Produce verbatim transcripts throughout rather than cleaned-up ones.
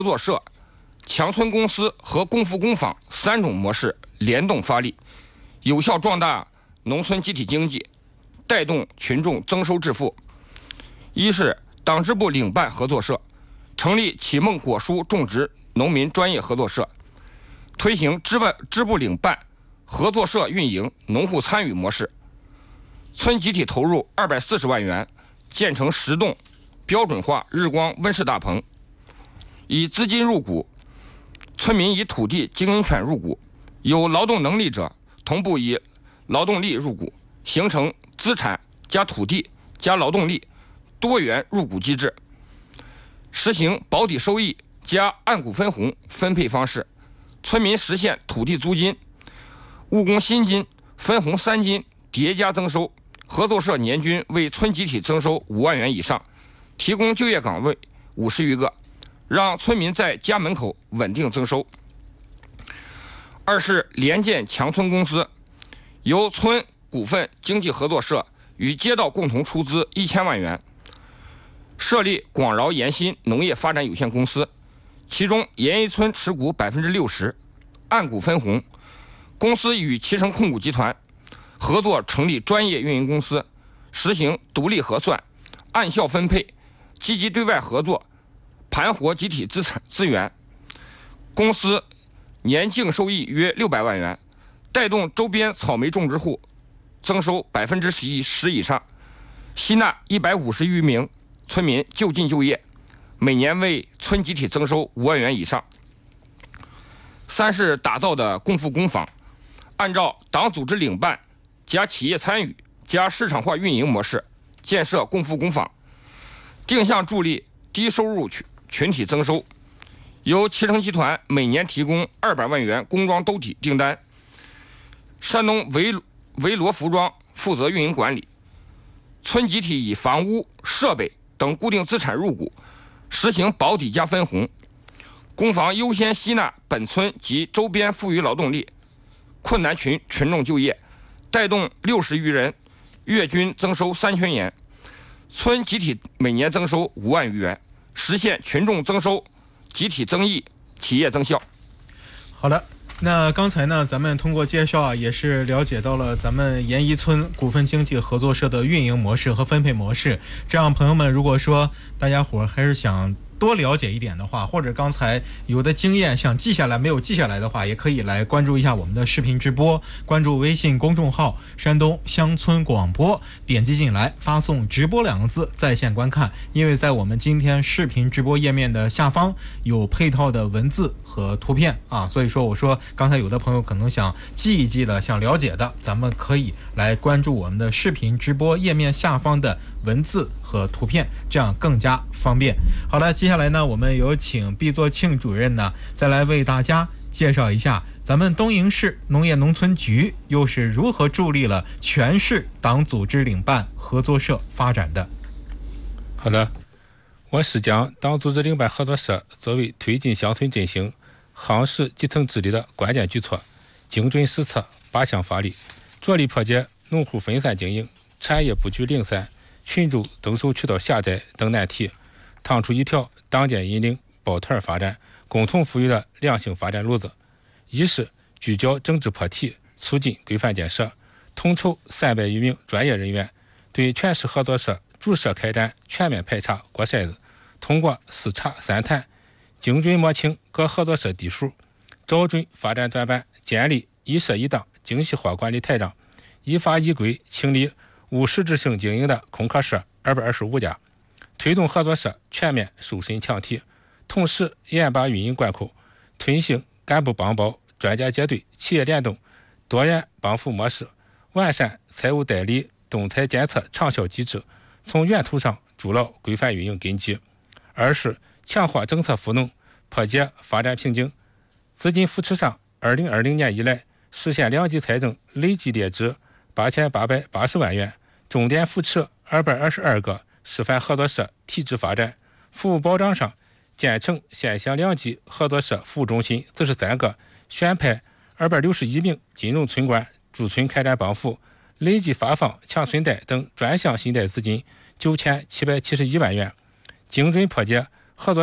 作社、强村公司和共富工坊三种模式联动发力，有效壮大农村集体经济，带动群众增收致富。一是党支部领办合作社，成立启梦果蔬种植农民专业合作社，推行支办支部领办合作社运营农户参与模式，村集体投入二百四十万元，建成十栋标准化日光温室大棚，以资金入股，村民以土地经营权入股，有劳动能力者同步以劳动力入股，形成资产加土地加劳动力多元入股机制，实行保底收益加按股分红分配方式，村民实现土地租金、务工薪金、分红三金叠加增收，合作社年均为村集体增收五万元以上，提供就业岗位五十余个，让村民在家门口稳定增收。二是联建强村公司，由村股份经济合作社与街道共同出资一千万元，设立广饶延新农业发展有限公司，其中延一村持股百分之六十，按股分红。公司与其成控股集团合作成立专业运营公司，实行独立核算、按效分配，积极对外合作，盘活集体资产资源。公司年净收益约六百万元，带动周边草莓种植户增收百分之十一十以上，吸纳一百五十余名村民就近就业，每年为村集体增收五万元以上。三是打造的共富工坊，按照党组织领办加企业参与加市场化运营模式建设共富工坊，定向助力低收入群群体增收，由其成集团每年提供二百万元工装兜体订单，山东维维罗服装负责运营管理，村集体以房屋、设备等固定资产入股，实行保底加分红。工坊优先吸纳本村及周边富裕劳动力，困难群群众就业，带动六十余人月均增收三千元，村集体每年增收五万余元，实现群众增收、集体增益、企业增效。 好的。那刚才呢，咱们通过介绍啊，也是了解到了咱们延一村股份经济合作社的运营模式和分配模式。这样，朋友们，如果说大家伙还是想多了解一点的话，或者刚才有的经验想记下来没有记下来的话，也可以来关注一下我们的视频直播，关注微信公众号山东乡村广播，点击进来发送直播两个字在线观看。因为在我们今天视频直播页面的下方有配套的文字和图片啊，所以说我说刚才有的朋友可能想记一记的，想了解的，咱们可以来关注我们的视频直播页面下方的文字和图片，这样更加方便。好了，接下来呢，我们有请毕作庆主任呢，再来为大家介绍一下咱们东营市农业农村局又是如何助力了全市党组织领办合作社发展的。 好的，我是将党组织领办合作社作为推进乡村振兴、夯实基层治理的关键举措，精准施策，八项发力，着力破解农户分散经营、产业布局零散、群众增收渠道狭窄等难题，趟出一条党建引领、抱团发展、共同富裕的良性发展路子。一是聚焦整治破题，促进规范建设，统筹三百余名专业人员，对全市合作社逐社开展全面排查过筛子，通过四查三谈，精准摸清各合作社地数，找准发展短板，建立一社一档精细化管理台账，依法依规清理无实质性经营的空壳社二百二十五家，推动合作社全面瘦身强体，同时严把运营管控，推行干部帮包、专家结对、企业联动、多元帮扶模式，完善财务代理动财监测长效机制，从源头上筑牢规范运营根基。二是强化政策赋能，破解发展瓶颈。资金扶持上，二零二零年以来实现两级财政累计列支八千八百八十万元，重点扶持二百二十二个示范合作社体制发展。服务保障上，建成县乡两级合作社服务中心四十三个，选派二百六十一名金融村官驻村开展帮扶，累计发放强村贷等专项信贷资金九千七百七十一万元，精准破解合作社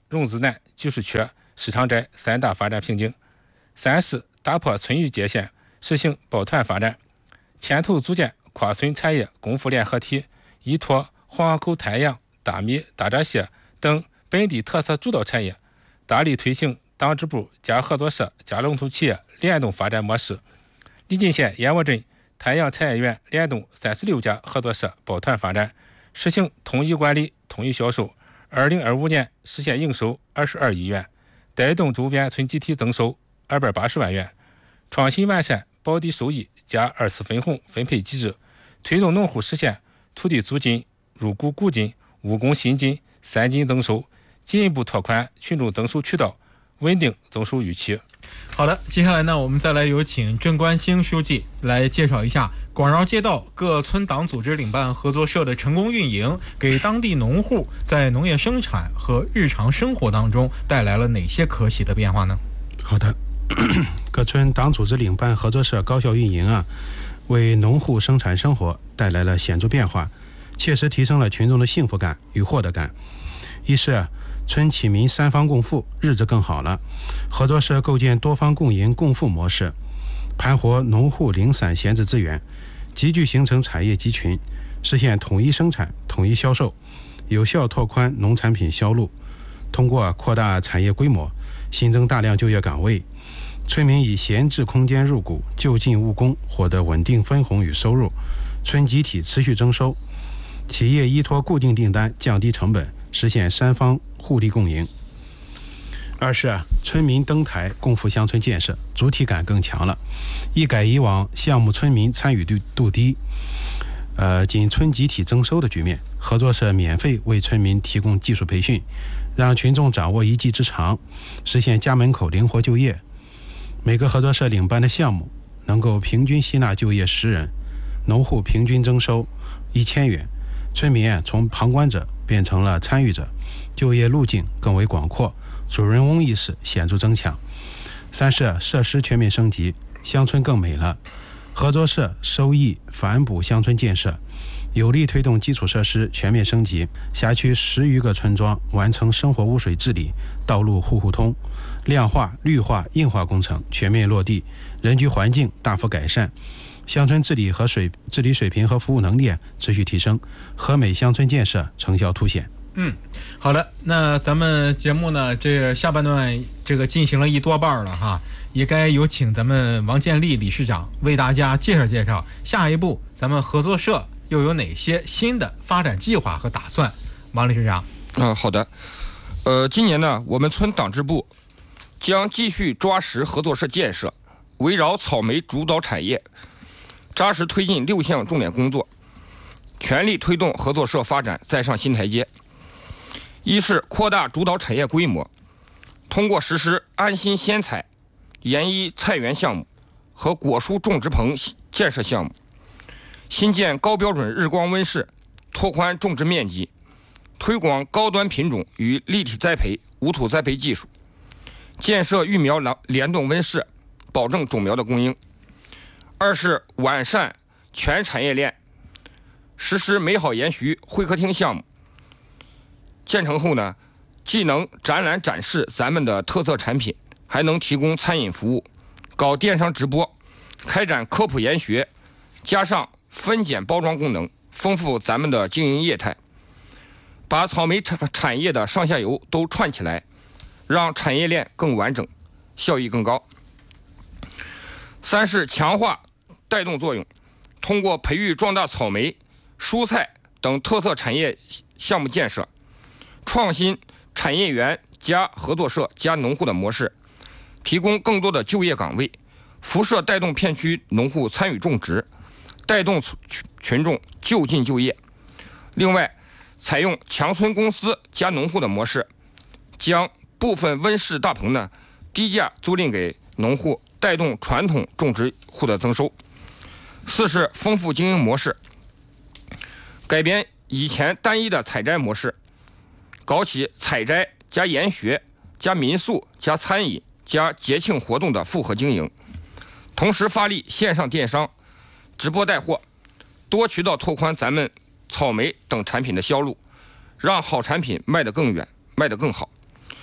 融资难、技术缺、市场窄三大发展瓶颈。三是打破村域界限，实行抱团发展，牵头组建跨村产业供应链合体，依托黄河口太阳、大米、大闸蟹等本地特色主导产业，大力推行党支部加合作社加龙头企业联动发展模式。李进县燕窝镇太阳产业园联动三十六家合作社抱团发展，实行统一管理、统一销售。二零二五年实现营收二十二亿元，带动周边村集体增收二百八十万元。创新完善保地收益加二次分红分配机制，推动农户实现土地租金、入股股金、务工薪金三金增收，进一步拓宽群众增收渠道，稳定增收预期。 好的，接下来呢，我们再来有请郑关兴书记来介绍一下广饶街道各村党组织领办合作社的成功运营，给当地农户在农业生产和日常生活当中带来了哪些可喜的变化呢？ 好的，各村党组织领办合作社高效运营啊，为农户生产生活带来了显著变化，切实提升了群众的幸福感与获得感。一是啊，村起民三方共富，日子更好了。合作社构建多方共赢共富模式，盘活农户零散闲置资源，集聚形成产业集群，实现统一生产、统一销售，有效拓宽农产品销路。通过扩大产业规模，新增大量就业岗位，村民以闲置空间入股，就近务工，获得稳定分红与收入，村集体持续增收。企业依托固定订单，降低成本，实现三方互利共赢。二是啊，村民登台共赴乡村建设，主体感更强了。一改以往项目村民参与度低，呃，仅村集体增收的局面，合作社免费为村民提供技术培训，让群众掌握一技之长，实现家门口灵活就业。每个合作社领办的项目能够平均吸纳就业十人，农户平均增收一千元，村民啊从旁观者变成了参与者，就业路径更为广阔，主人翁意识显著增强。三是设施全面升级，乡村更美了。合作社收益反哺乡村建设，有力推动基础设施全面升级。辖区十余个村庄完成生活污水治理、道路户户通、亮化、绿化、硬化工程全面落地，人居环境大幅改善。乡村治理和水治理水平和服务能力持续提升，和美乡村建设成效凸显。 嗯，好的，那咱们节目呢，这下半段这个进行了一多半了哈，也该有请咱们王建立理事长为大家介绍介绍下一步咱们合作社又有哪些新的发展计划和打算。王理事长。 嗯、呃，好的。呃，今年呢，我们村党支部将继续抓实合作社建设，围绕草莓主导产业，扎实推进六项重点工作，全力推动合作社发展再上新台阶。一是扩大主导产业规模，通过实施安心鲜采、研一菜园项目和果蔬种植棚建设项目，新建高标准日光温室，拓宽种植面积，推广高端品种与立体栽培、无土栽培技术，建设育苗联动温室，保证种苗的供应。二是完善全产业链，实施美好延续会客厅项目。建成后呢，既能展览展示咱们的特色产品，还能提供餐饮服务，搞电商直播，开展科普研学，加上分拣包装功能，丰富咱们的经营业态，把草莓产产业的上下游都串起来，让产业链更完整，效益更高。三是强化带动作用，通过培育壮大草莓、蔬菜等特色产业项目建设，创新产业园加合作社加农户的模式，提供更多的就业岗位，辐射带动片区农户参与种植，带动群众就近就业。另外，采用强村公司加农户的模式，将部分温室大棚呢低价租赁给农户，带动传统种植户的增收。四是丰富经营模式，改变以前单一的采摘模式，搞起采摘加研学加民宿加餐饮加节庆活动的复合经营，同时发力线上电商、直播带货，多渠道拓宽咱们草莓等产品的销路，让好产品卖得更远，卖得更好。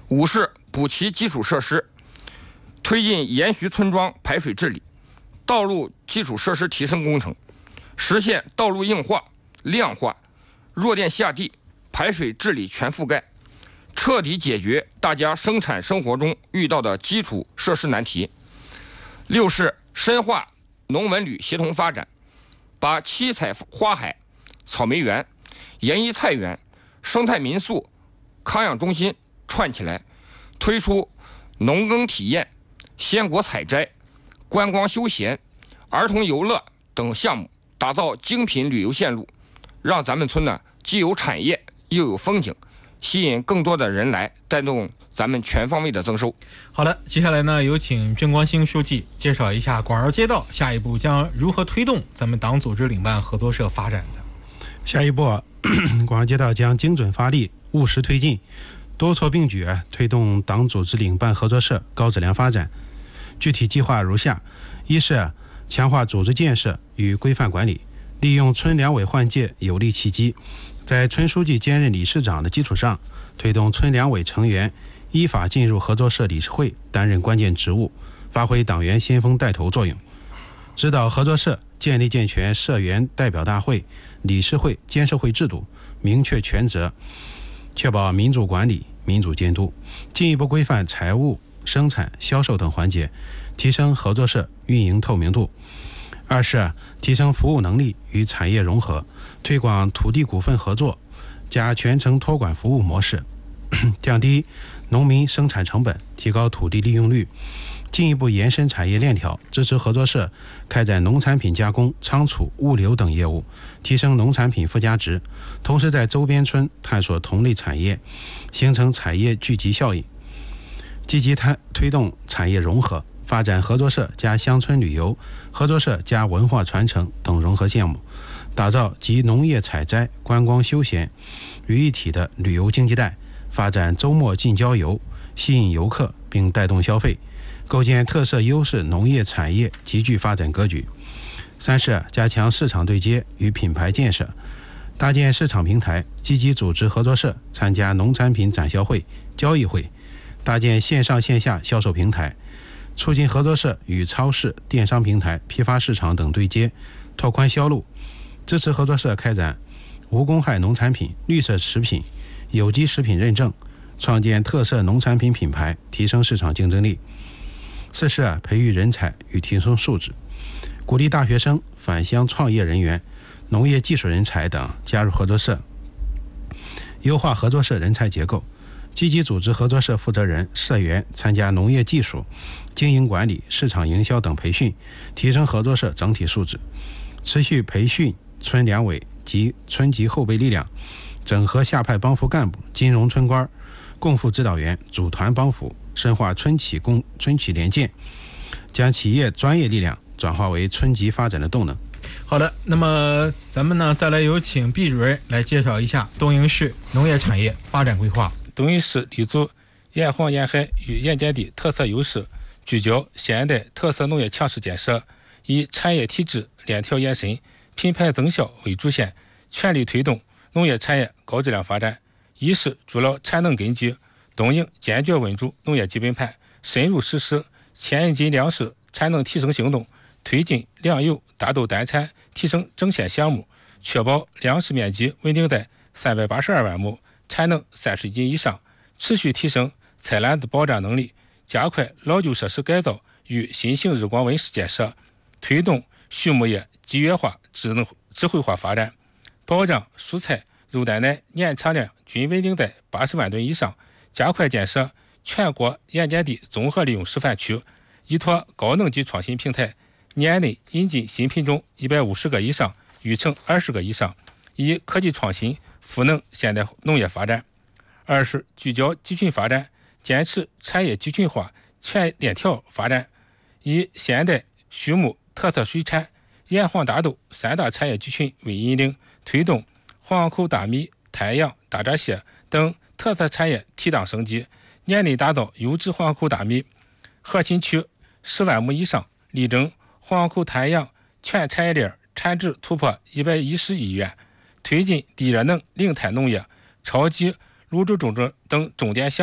五是补齐基础设施，推进沿徐村庄排水治理、道路基础设施提升工程，实现道路硬化、量化、弱电下地、排水治理全覆盖，彻底解决大家生产生活中遇到的基础设施难题。六是深化农文旅协同发展，把七彩花海、草莓园、盐一菜园、生态民宿、康养中心串起来，推出农耕体验、鲜果采摘、观光休闲、儿童游乐等项目，打造精品旅游线路，让咱们村呢既有产业又有风景，吸引更多的人来，带动咱们全方位的增收。 好的，接下来呢，有请郑光兴书记介绍一下广饶街道下一步将如何推动咱们党组织领办合作社发展的。 下一步，广饶街道将精准发力，务实推进，多措并举，推动党组织领办合作社高质量发展。具体计划如下：一是强化组织建设与规范管理，利用村两委换届有利契机，在村书记兼任理事长的基础上，推动村两委成员依法进入合作社理事会担任关键职务，发挥党员先锋带头作用，指导合作社建立健全社员代表大会、理事会、监事会制度，明确权责，确保民主管理、民主监督，进一步规范财务、生产、销售等环节，提升合作社运营透明度。二是提升服务能力与产业融合，推广土地股份合作加全程托管服务模式，降低农民生产成本，提高土地利用率，进一步延伸产业链条，支持合作社开展农产品加工、仓储、物流等业务，提升农产品附加值，同时在周边村探索同类产业，形成产业聚集效应，积极推动产业融合，发展合作社加乡村旅游、合作社加文化传承等融合项目，打造集农业采摘、观光休闲于一体的旅游经济带，发展周末近郊游，吸引游客并带动消费，构建特色优势农业产业集聚发展格局。三是加强市场对接与品牌建设，搭建市场平台，积极组织合作社参加农产品展销会、交易会，搭建线上线下销售平台，促进合作社与超市、电商平台、批发市场等对接，拓宽销路，支持合作社开展无公害农产品、绿色食品、有机食品认证，创建特色农产品品牌，提升市场竞争力。四是培育人才与提升素质，鼓励大学生、返乡创业人员、农业技术人才等加入合作社，优化合作社人才结构，积极组织合作社负责人、社员参加农业技术、经营管理、市场营销等培训，提升合作社整体素质。持续培训村两委及村级后备力量，整合下派帮扶干部、金融村官、共副指导员，组团帮扶，深化村企共村企联建，将企业专业力量转化为村级发展的动能。 好的，那么咱们呢，再来有请毕主任来介绍一下东营市农业产业发展规划。 东营市立足沿黄沿海与沿江地特色优势，聚焦现代特色农业强势建设，以产业体制链条延伸、品牌增效为主线，全力推动农业产业高质量发展。一是筑牢产能根基，东营坚决稳住农业基本盘，深入实施千斤粮食产能提升行动，推进粮油大豆单产提升整线项目，确保粮食面积稳定在三百八十二万亩，产能三十斤以上，持续提升菜篮子保障能力，加快老旧设施改造与新型日光温室建设，推动畜牧业集约化、智能智慧化发展，保障蔬菜、肉蛋奶年产量均稳定在八十万吨以上，加快建设全国盐碱地综合利用示范区，依托高能级创新平台，年内引进新品种一百五十个以上，育成二十个以上，以科技创新赋能现代农业发展。二是聚焦集群发展，坚持产业集群化全链条发展，以现代畜牧、特色水产、盐黄大豆三大产业集群为引领，推动黄口大米、太阳、大闸蟹等特色产业提档升级，年内打造优质黄口大米核心区十万亩以上，力争黄口太阳全产业链产值突破一百一十亿元，推进地热能、零碳农业、超级卤煮种植等重点项目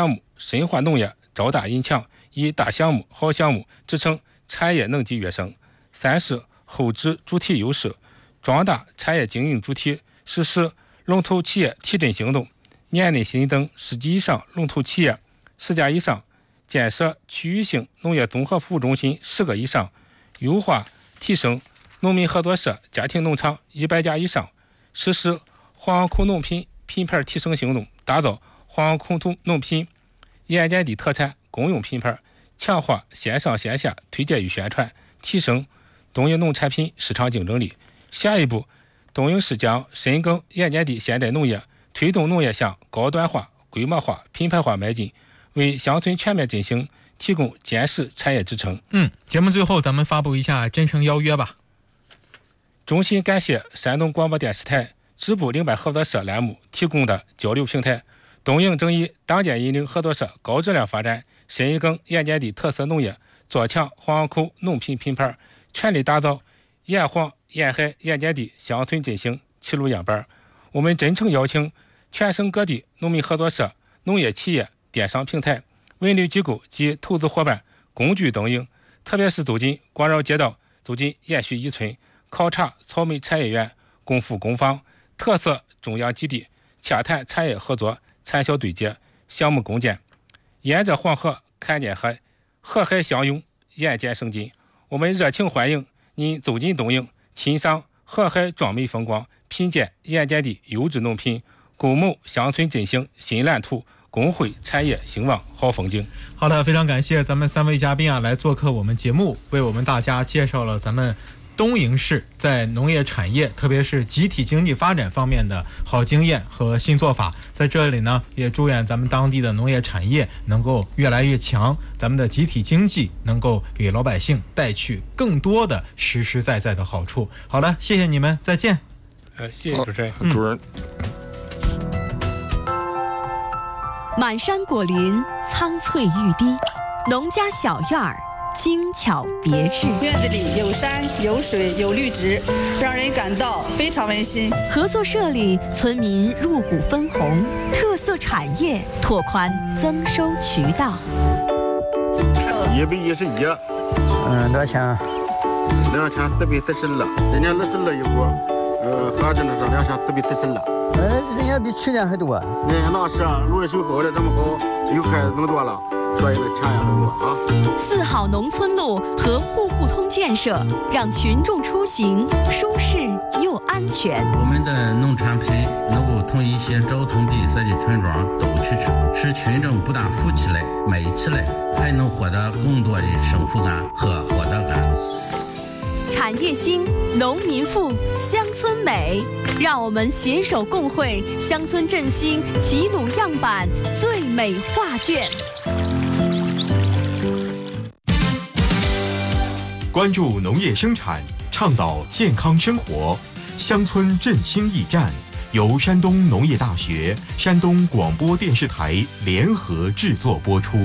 深化农业，招大引强，以大项目、好项目支撑产业能级跃升。三是后置主体优势，壮大产业经营主体，实施龙头企业提振行动，年内新增十级以上龙头企业十家以上，建设区域性农业综合服务中心十个以上，优化提升农民合作社家庭农场一百家以上，实施黄河口农品品牌提升行动，打造黄河口农品盐碱地特产公用品牌，强化线上线下推介与宣传，提升东营农产品市场竞争力。下一步，东营市将深耕盐碱地现代农业，推动农业向高端化、规模化、品牌化迈进，为乡村全面振兴提供坚实产业支撑。 嗯，节目最后咱们发布一下真诚邀约吧。 衷心感谢山东广播电视台支部领班合作社栏目提供的交流平台。东营正以党建引领合作社高质量发展，深耕盐碱地特色农业，做强黄河口农品品牌，全力打造沿黄沿海盐碱地乡村振兴齐鲁样板。我们真诚邀请全省各地农民合作社、农业企业、电商平台、文旅机构及投资伙伴共聚东营，特别是走进广饶街道，走进延续一村，考察草莓产业园、共富工坊特色中央基地，洽谈产业合作、产销对接、项目共建，沿着黄河看见海，河海相拥，盐碱生津。我们热情欢迎您走进东营，欣赏河海壮美风光，品鉴盐碱地优质农品，共谋乡村振兴新蓝图，共绘产业兴旺好风景。 好的，非常感谢咱们三位嘉宾啊来做客我们节目，为我们大家介绍了咱们东营市在农业产业，特别是集体经济发展方面的好经验和新做法。在这里呢，也祝愿咱们当地的农业产业能够越来越强，咱们的集体经济能够给老百姓带去更多的实实在在的好处。好了，谢谢你们，再见。 呃，谢谢主持人。 嗯、主任。 满山果林，苍翠欲滴，农家小院儿精巧别致， 院子里有山有水有绿植，让人感到非常温馨。 合作社里村民入股分红，特色产业拓宽增收渠道。 一百一十一， 嗯，多少钱？ 两千四百四十二，今年二十二一锅，呃，合着呢是两千四百四十二。 呃，人家比去年还多。 那那是路也修好了，这么好，又开这么多了。所以呢，钱也很多啊。 四好农村路和户户通建设，让群众出行舒适又安全。 我们的农产品能够从一些交通闭塞的村庄走出去，使群众不但富起来、美起来，还能获得更多的幸福感和获得感。 产业兴，农民富，乡村美。让我们携手共绘乡村振兴齐鲁样板最美画卷。 关注农业生产，倡导健康生活，乡村振兴驿站由山东农业大学、山东广播电视台联合制作播出。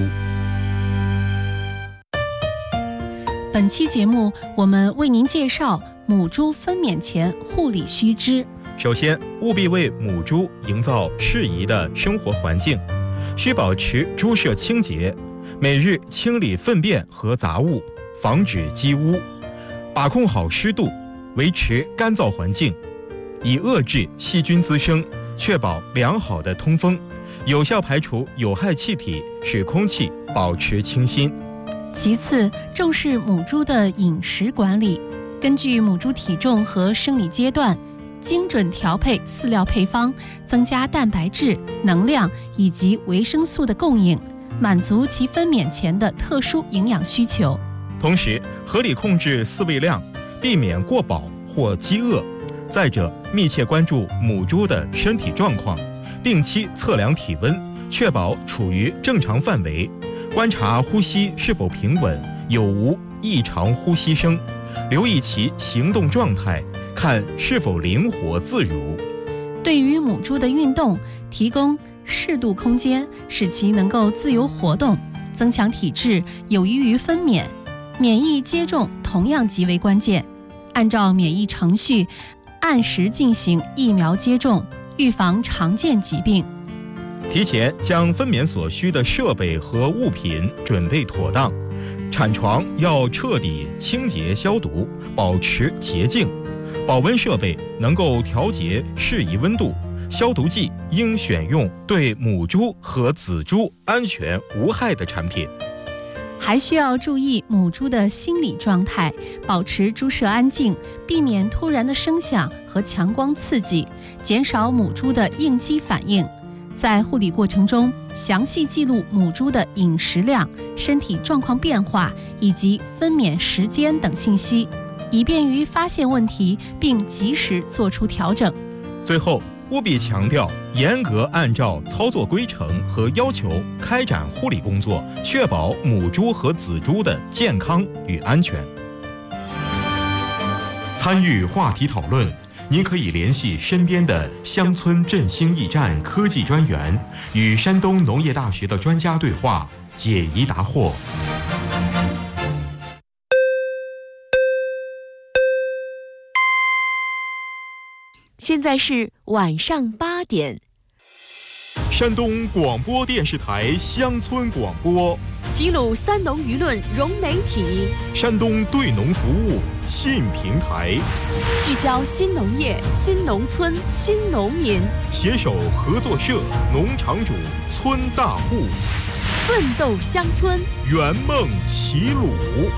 本期节目，我们为您介绍母猪分娩前护理须知。 首先，务必为母猪营造适宜的生活环境，需保持猪舍清洁，每日清理粪便和杂物，防止积污，把控好湿度，维持干燥环境，以遏制细菌滋生，确保良好的通风，有效排除有害气体，使空气保持清新。 其次，重视母猪的饮食管理，根据母猪体重和生理阶段，精准调配饲料配方，增加蛋白质、能量以及维生素的供应，满足其分娩前的特殊营养需求。 同时，合理控制饲喂量，避免过饱或饥饿。再者，密切关注母猪的身体状况，定期测量体温，确保处于正常范围，观察呼吸是否平稳，有无异常呼吸声，留意其行动状态，看是否灵活自如。 对于母猪的运动，提供适度空间，使其能够自由活动，增强体质，有益于分娩。免疫接种同样极为关键，按照免疫程序，按时进行疫苗接种，预防常见疾病。 提前将分娩所需的设备和物品准备妥当，产床要彻底清洁消毒，保持洁净。保温设备能够调节适宜温度，消毒剂应选用对母猪和仔猪安全无害的产品。 还需要注意母猪的心理状态，保持猪舍安静，避免突然的声响和强光刺激，减少母猪的应激反应。在护理过程中，详细记录母猪的饮食量、身体状况变化以及分娩时间等信息，以便于发现问题并及时做出调整。 最后，务必强调严格按照操作规程和要求开展护理工作，确保母猪和仔猪的健康与安全。参与话题讨论，您可以联系身边的乡村振兴驿站科技专员，与山东农业大学的专家对话，解疑答惑。 现在是晚上八点。 山东广播电视台乡村广播， 齐鲁三农舆论融媒体， 山东对农服务信平台， 聚焦新农业、新农村、新农民， 携手合作社、农场主、村大户， 奋斗乡村， 圆梦齐鲁。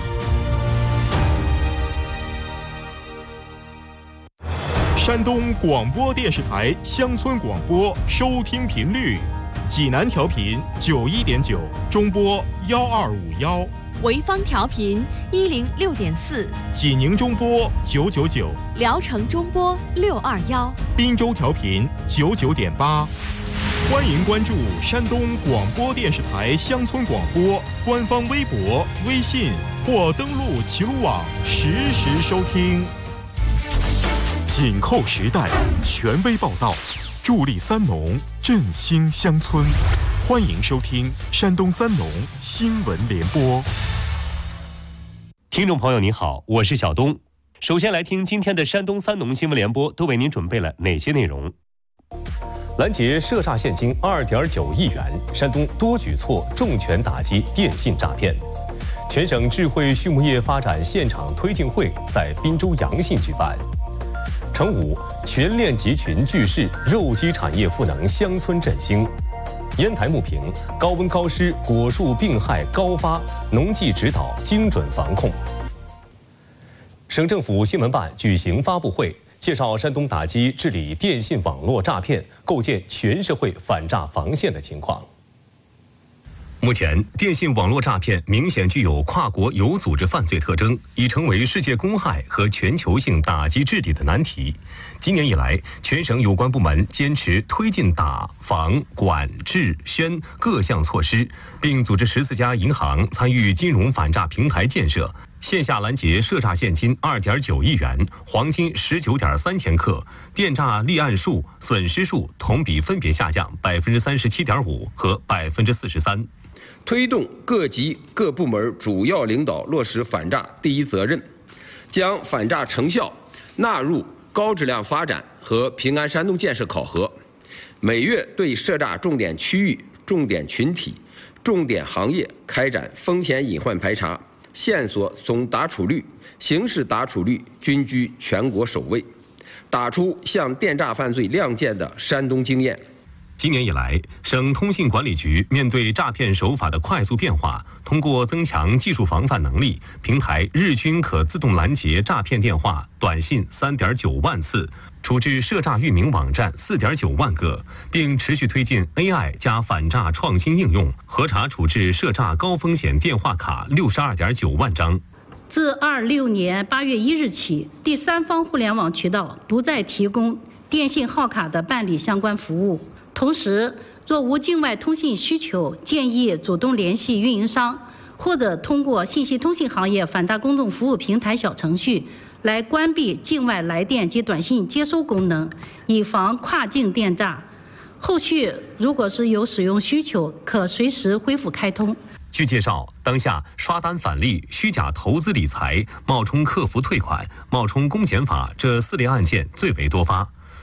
山东广播电视台乡村广播收听频率：济南调频九一点九，中波幺二五幺； 潍坊调频一零六点四， 济宁中波九九九， 聊城中波六二幺， 滨州调频九九点八。欢迎关注山东广播电视台乡村广播官方微博、微信或登录齐鲁网实时收听。紧扣时代，权威报道，助力三农，振兴乡村。欢迎收听山东三农新闻联播。 听众朋友您好，我是小东。首先来听今天的山东三农新闻联播，都为您准备了哪些内容？ 拦截涉诈现金二点九亿元，山东多举措重拳打击电信诈骗。全省智慧畜牧业发展现场推进会在滨州阳信举办。成武全链集群聚市，肉鸡产业赋能乡村振兴。烟台牟平高温高湿果树病害高发，农技指导精准防控。省政府新闻办举行发布会，介绍山东打击治理电信网络诈骗，构建全社会反诈防线的情况。目前，电信网络诈骗明显具有跨国有组织犯罪特征，已成为世界公害和全球性打击治理的难题。今年以来，全省有关部门坚持推进打、防、管、治、宣各项措施，并组织十四家银行参与金融反诈平台建设，线下拦截涉诈现金二点九亿元，黄金十九点三千克，电诈立案数、损失数同比分别下降百分之三十七点五和百分之四十三。 推动各级各部门主要领导落实反诈第一责任，将反诈成效纳入高质量发展和平安山东建设考核，每月对涉诈重点区域、重点群体、重点行业开展风险隐患排查，线索总打处率、刑事打处率均居全国首位，打出向电诈犯罪亮剑的山东经验。 今年以来，省通信管理局面对诈骗手法的快速变化，通过增强技术防范能力，平台日均可自动拦截诈骗电话、短信三点九万次，处置涉诈域名网站四点九万个，并持续推进 A I 加反诈创新应用，核查处置涉诈高风险电话卡六十二点九万张。 自二六年八月一日起，第三方互联网渠道不再提供电信号卡的办理相关服务。同时，若无境外通信需求，建议主动联系运营商，或者通过信息通信行业反诈公众服务平台小程序来关闭境外来电及短信接收功能，以防跨境电诈。后续如果是有使用需求，可随时恢复开通。 据介绍，当下刷单返利、虚假投资理财、冒充客服退款、冒充公检法这四类案件最为多发。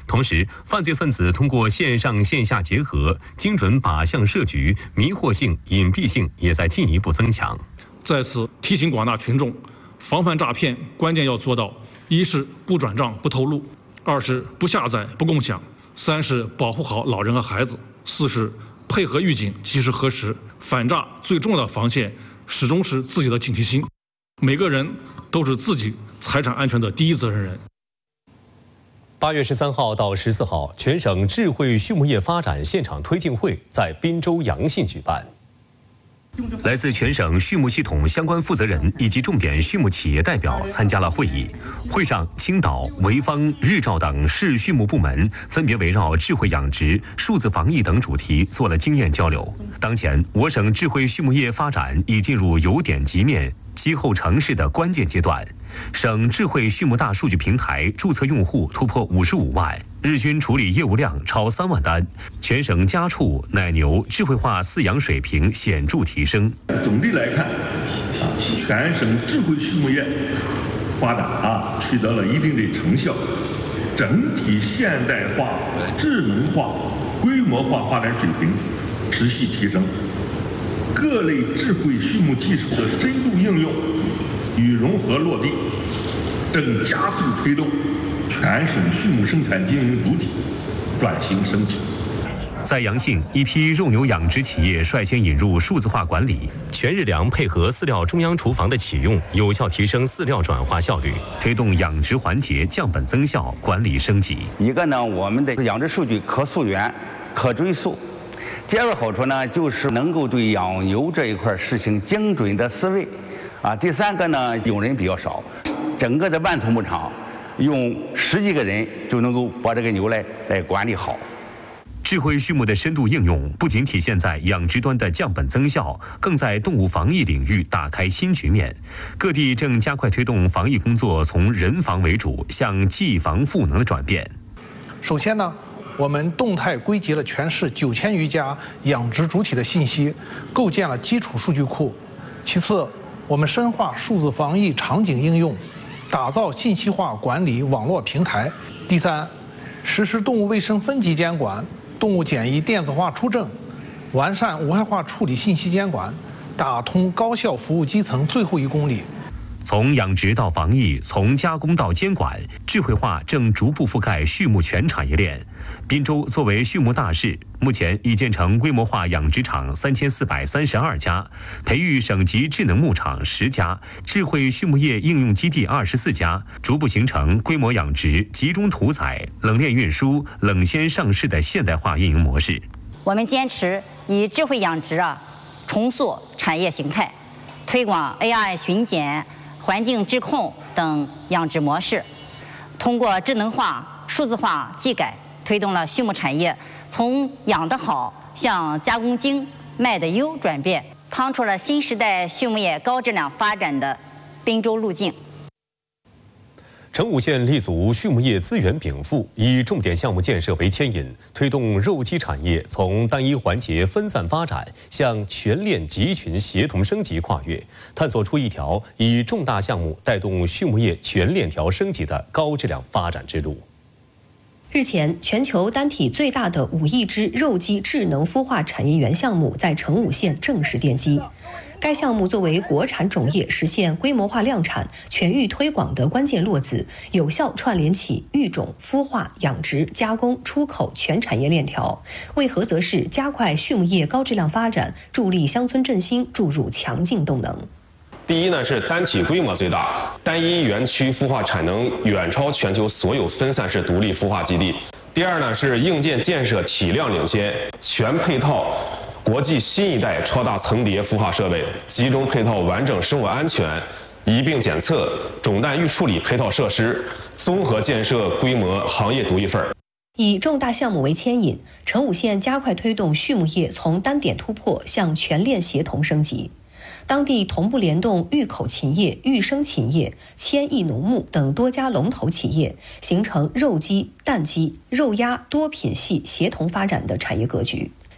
同时，犯罪分子通过线上线下结合，精准靶向设局，迷惑性、隐蔽性也在进一步增强。 在此提醒广大群众，防范诈骗关键要做到：一是不转账不透露，二是不下载不共享，三是保护好老人和孩子，四是配合预警及时核实。反诈最重要的防线始终是自己的警惕心，每个人都是自己财产安全的第一责任人。 八月十三号到十四号，全省智慧畜牧业发展现场推进会在滨州阳信举办。来自全省畜牧系统相关负责人以及重点畜牧企业代表参加了会议。会上，青岛、潍坊、日照等市畜牧部门分别围绕智慧养殖、数字防疫等主题做了经验交流。当前，我省智慧畜牧业发展已进入由点及面、积后成市的关键阶段。省智慧畜牧大数据平台注册用户突破五十五万，日均处理业务量超三万单，全省家畜、奶牛智慧化饲养水平显著提升。 总的来看，啊，全省智慧畜牧业发展啊取得了一定的成效，整体现代化、智能化、规模化发展水平持续提升，各类智慧畜牧技术的深度应用与融合落地，正加速推动全省畜牧生产经营主体转型升级。 在阳信，一批肉牛养殖企业率先引入数字化管理，全日粮配合饲料中央厨房的启用，有效提升饲料转化效率，推动养殖环节降本增效、管理升级。 一个呢，我们的养殖数据可溯源、可追溯。第二个好处呢，就是能够对养牛这一块实行精准的饲喂。啊，第三个呢，用人比较少，整个的万头牧场用十几个人就能够把这个牛来来管理好。 智慧畜牧的深度应用不仅体现在养殖端的降本增效，更在动物防疫领域打开新局面。各地正加快推动防疫工作从人防为主向技防赋能的转变。 首先呢，我们动态归集了全市九千余家养殖主体的信息，构建了基础数据库。其次，我们深化数字防疫场景应用，打造信息化管理网络平台。第三，实施动物卫生分级监管，动物检疫电子化出证，完善无害化处理信息监管，打通高效服务基层最后一公里。 从养殖到防疫，从加工到监管，智慧化正逐步覆盖畜牧全产业链。滨州作为畜牧大市，目前已建成规模化养殖场三千四百三十二家，培育省级智能牧场十家，智慧畜牧业应用基地二十四家，逐步形成规模养殖、集中屠宰、冷链运输、冷鲜上市的现代化运营模式。 我们坚持以智慧养殖啊，重塑产业形态，推广 A I 巡检、环境质控等养殖模式，通过智能化、数字化技改，推动了畜牧产业从养得好向加工精、卖得优转变，趟出了新时代畜牧业高质量发展的滨州路径。 成武县立足畜牧业资源禀赋，以重点项目建设为牵引，推动肉鸡产业从单一环节分散发展向全链集群协同升级跨越，探索出一条以重大项目带动畜牧业全链条升级的高质量发展之路。 日前，全球单体最大的五亿只肉鸡智能孵化产业园项目在成武县正式奠基。该项目作为国产种业实现规模化量产、全域推广的关键落子，有效串联起育种、孵化、养殖、加工、出口全产业链条，为菏泽市加快畜牧业高质量发展助力乡村振兴注入强劲动能。 第一呢是单体规模最大，单一园区孵化产能远超全球所有分散式独立孵化基地。第二呢是硬件建设体量领先，全配套国际新一代超大层叠孵化设备，集中配套完整生物安全、一并检测、种蛋预处理配套设施，综合建设规模行业独一份。 以重大项目为牵引，成武县加快推动畜牧业从单点突破向全链协同升级。当地同步联动育口禽业、育生禽业、千亿农牧等多家龙头企业，形成肉鸡、蛋鸡、肉鸭多品系协同发展的产业格局。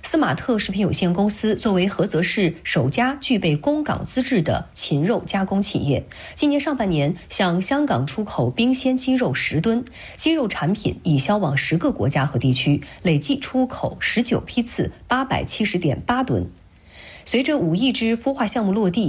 斯马特食品有限公司作为菏泽市首家具备供港资质的禽肉加工企业，今年上半年向香港出口冰鲜鸡肉十吨，鸡肉产品已销往十个国家和地区，累计出口十九批次，八百七十点八吨。随着五亿只孵化项目落地，